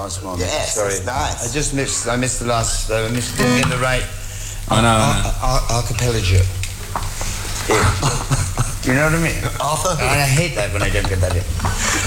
last one. Yes, sorry. it's nice. I missed the last. Didn't get the right. I know. Archipelago. Do you know what I mean? Arthur? I hate that when I don't get that in.